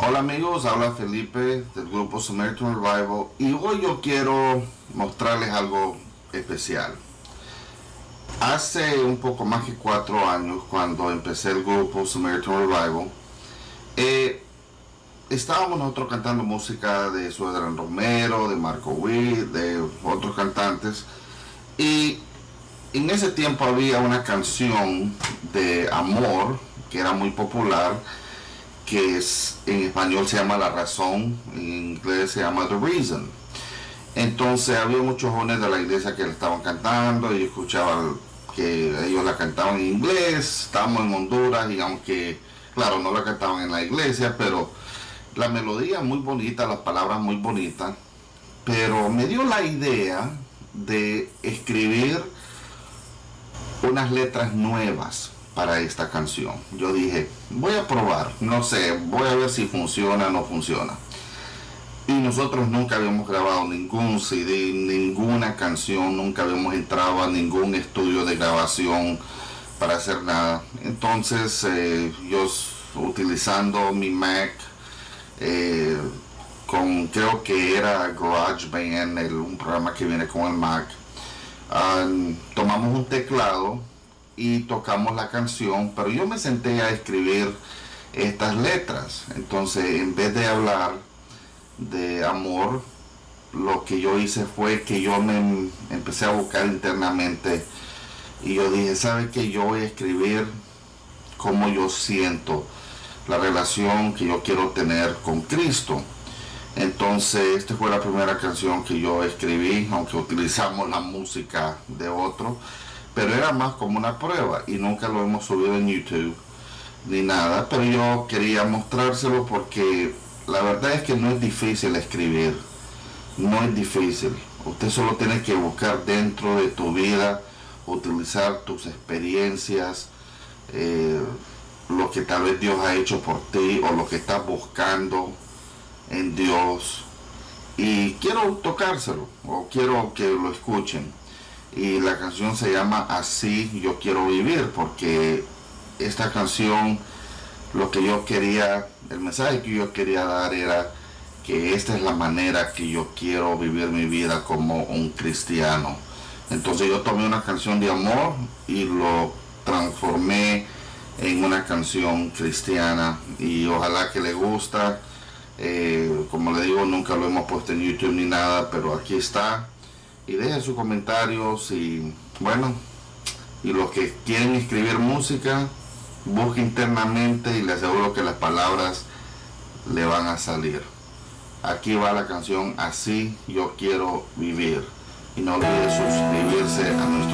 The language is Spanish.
Hola amigos, habla Felipe del grupo Samaritan Revival y hoy yo quiero mostrarles algo especial. Hace un poco más que 4 años, cuando empecé el grupo Samaritan Revival, estábamos nosotros cantando música de Suedran Romero, de Marco Witt, de otros cantantes, y en ese tiempo había una canción de amor que era muy popular, que en español se llama La Razón, en inglés se llama The Reason. Entonces había muchos jóvenes de la iglesia que la estaban cantando y escuchaba que ellos la cantaban en inglés. Estábamos en Honduras y aunque, claro, no la cantaban en la iglesia, pero la melodía muy bonita, las palabras muy bonitas. Pero me dio la idea de escribir unas letras nuevas para esta canción. Yo dije, voy a probar, no sé, voy a ver si funciona o no funciona. Y nosotros nunca habíamos grabado ningún CD, ninguna canción, nunca habíamos entrado a ningún estudio de grabación para hacer nada. Entonces yo, utilizando mi Mac, creo que era GarageBand, un programa que viene con el Mac, tomamos un teclado y tocamos la canción, pero yo me senté a escribir estas letras. Entonces, en vez de hablar de amor, lo que yo hice fue que yo me empecé a buscar internamente y yo dije, ¿sabe qué? Yo voy a escribir cómo yo siento la relación que yo quiero tener con Cristo. Entonces, esta fue la primera canción que yo escribí, aunque utilizamos la música de otro, pero era más como una prueba y nunca lo hemos subido en YouTube ni nada. Pero yo quería mostrárselo porque la verdad es que no es difícil escribir, no es difícil. Usted solo tiene que buscar dentro de tu vida, utilizar tus experiencias, lo que tal vez Dios ha hecho por ti o lo que estás buscando en Dios, y quiero tocárselo o quiero que lo escuchen. Y la canción se llama Así Yo Quiero Vivir, porque esta canción, lo que yo quería, el mensaje que yo quería dar era que esta es la manera que yo quiero vivir mi vida como un cristiano. Entonces yo tomé una canción de amor y lo transformé en una canción cristiana, y ojalá que le gusta. Como le digo, nunca lo hemos puesto en YouTube ni nada, pero aquí está. Y dejen sus comentarios y bueno, y los que quieren escribir música, busquen internamente y les aseguro que las palabras le van a salir. Aquí va la canción Así Yo Quiero Vivir. Y no olviden suscribirse a nuestro